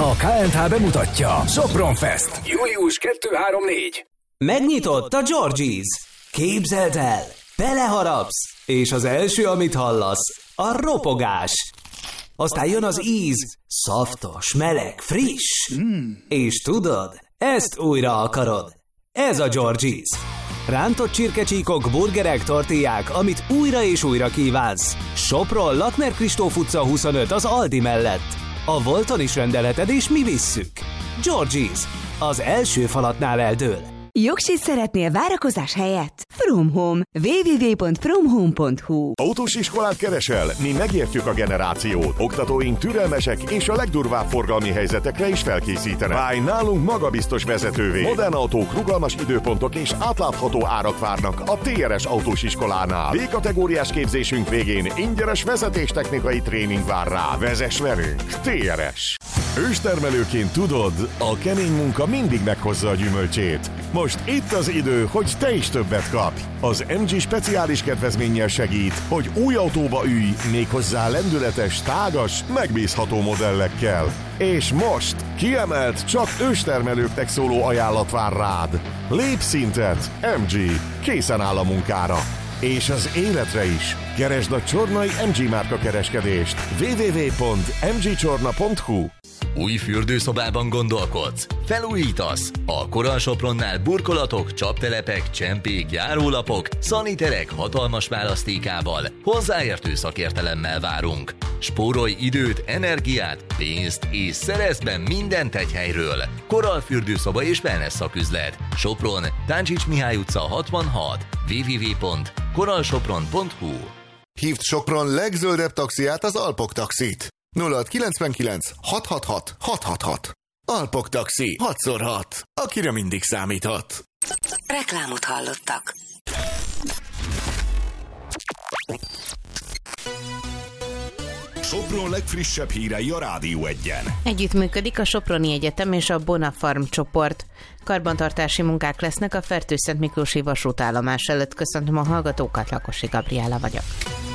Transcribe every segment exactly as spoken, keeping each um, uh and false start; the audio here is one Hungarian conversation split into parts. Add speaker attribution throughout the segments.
Speaker 1: A ká en há bemutatja Sopron Fest. július kettő-három-négy.
Speaker 2: Megnyitott a Georgie's. Képzeld el, beleharapsz, és az első, amit hallasz, a ropogás. Aztán jön az íz, szaftos, meleg, friss. Mm. És tudod, ezt újra akarod. Ez a Georgie's. Rántott csirkecsíkok, burgerek, tortillák, amit újra és újra kívánsz. Sopron, Lakner Kristóf utca huszonöt az Aldi mellett. A Volton is rendelheted, és mi visszük. Georgie's. Az első falatnál eldől.
Speaker 3: Jogsit szeretnél várakozás helyett? From Home. double-u double-u double-u pont from home pont hu.
Speaker 4: Autós iskolát keresel? Mi megértjük a generációt. Oktatóink türelmesek és a legdurvább forgalmi helyzetekre is felkészítenek. Válj nálunk magabiztos vezetővé. Modern autók, rugalmas időpontok és átlátható árak várnak a té er es autós iskolánál. B-kategóriás képzésünk végén ingyenes vezetéstechnikai tréning vár rá. Vezess velünk! té er es. Őstermelőként tudod, a kemény munka mindig meghozza a gyümölcsét. Most itt az idő, hogy te is többet kapj. Az em gé speciális kedvezménnyel segít, hogy új autóba ülj, méghozzá lendületes, tágas, megbízható modellekkel. És most kiemelt, csak őstermelőknek szóló ajánlat vár rád. Lépj szintet, em gé, készen áll a munkára. És az életre is. Keresd a Csornai em gé márka kereskedést. double-u double-u double-u pont em gé csorna pont hu.
Speaker 5: Új fürdőszobában gondolkodsz? Felújítasz? Akkor a Sopronnál burkolatok, csaptelepek, csempék, járólapok, szaniterek hatalmas választékával, hozzáértő szakértelemmel várunk. Spórolj időt, energiát, pénzt és szerezz be mindent egy helyről. Koral fürdőszoba és wellness szaküzlet. Sopron, Táncsics Mihály utca hatvanhat. double-u double-u double-u pont koral sopron pont hu.
Speaker 6: Hívd Sopron legzöldebb taxiját, az Alpok Taxit. nulla kilencvenkilenc hat hat hat hat hat hat. Alpok Taxi, hat szor hat. Akire mindig számíthat.
Speaker 3: Reklámot hallottak.
Speaker 4: Sopron legfrissebb hírei a Rádió Egyen.
Speaker 7: Együttműködik a Soproni Egyetem és a Bonafarm csoport. Karbantartási munkák lesznek a Fertőszentmiklósi vasútállomás előtt. Köszöntöm a hallgatókat, Lakosi Gabriella vagyok.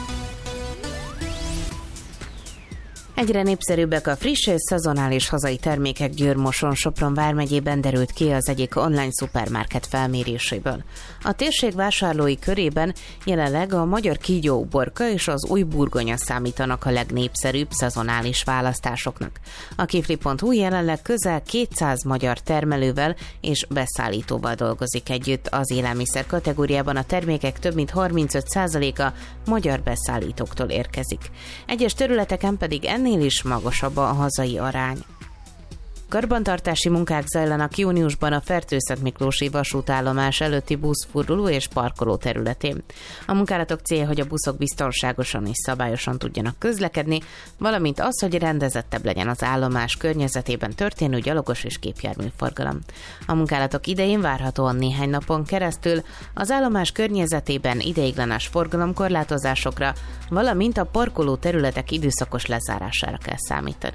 Speaker 7: Egyre népszerűbbek a friss és szezonális hazai termékek Győr-Moson. Sopron vármegyében derült ki az egyik online szupermarket felméréséből. A térség vásárlói körében jelenleg a magyar kígyóuborka és az új burgonya számítanak a legnépszerűbb szezonális választásoknak. A kifli pont hu jelenleg közel kétszáz magyar termelővel és beszállítóval dolgozik együtt. Az élelmiszer kategóriában a termékek több mint harmincöt százaléka magyar beszállítóktól érkezik. Egyes területeken pedig ennél is magasabb a hazai arány. Karbantartási munkák zajlanak júniusban a Fertőszentmiklósi vasútállomás előtti buszforduló és parkoló területén. A munkálatok célja, hogy a buszok biztonságosan és szabályosan tudjanak közlekedni, valamint az, hogy rendezettebb legyen az állomás környezetében történő gyalogos és gépjárműforgalom. A munkálatok idején várhatóan néhány napon keresztül az állomás környezetében ideiglenes forgalomkorlátozásokra, valamint a parkoló területek időszakos lezárására kell számítani.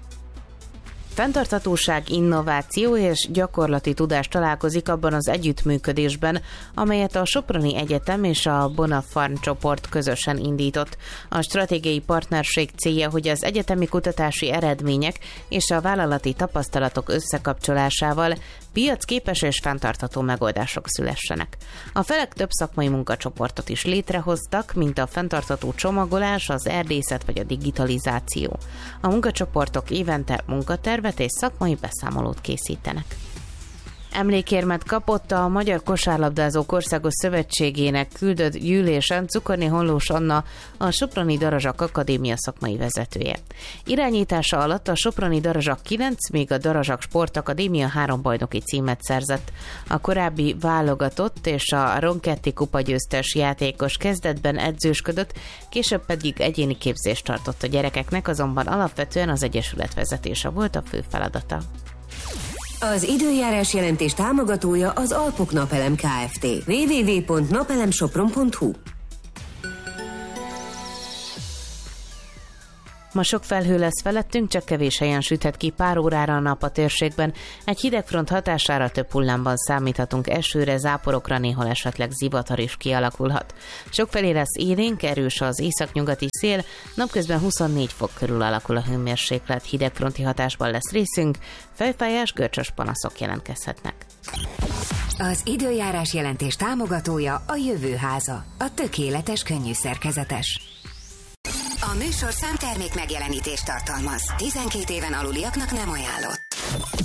Speaker 7: Fenntarthatóság, innováció és gyakorlati tudás találkozik abban az együttműködésben, amelyet a Soproni Egyetem és a Bonafarm csoport közösen indított. A stratégiai partnerség célja, hogy az egyetemi kutatási eredmények és a vállalati tapasztalatok összekapcsolásával piacképes és fenntartható megoldások szülessenek. A felek több szakmai munkacsoportot is létrehoztak, mint a fenntartható csomagolás, az erdészet vagy a digitalizáció. A munkacsoportok évente munkatervet és szakmai beszámolót készítenek. Emlékérmet kapott a Magyar Kosárlabdázók Országos Szövetségének küldött gyűlésen Cukorné Hollós Anna, a Soproni Darazsak Akadémia szakmai vezetője. Irányítása alatt a Soproni Darazsak kilenc, még a Darazsak Sportakadémia három bajnoki címet szerzett. A korábbi válogatott és a Ronchetti kupa győztes játékos kezdetben edzősködött, később pedig egyéni képzést tartott a gyerekeknek, azonban alapvetően az egyesület vezetése volt a fő feladata.
Speaker 3: Az időjárás jelentés támogatója az Alpok Napelem Kft. double-u double-u double-u pont napelem sopron pont hu.
Speaker 7: Ma sok felhő lesz felettünk, csak kevés helyen süthet ki pár órára a nap a térségben. Egy hidegfront hatására több hullámban számíthatunk esőre, záporokra, néhol esetleg zivatar is kialakulhat. Sokfelé lesz élénk, erős az északnyugati szél, napközben huszonnégy fok körül alakul a hőmérséklet, hidegfronti hatásban lesz részünk, fejfájás, görcsös panaszok jelentkezhetnek.
Speaker 3: Az időjárás jelentés támogatója a Jövőháza, a tökéletes könnyű szerkezetes. A műsorszám termék megjelenítést tartalmaz. tizenkét éven aluliaknak nem ajánlott.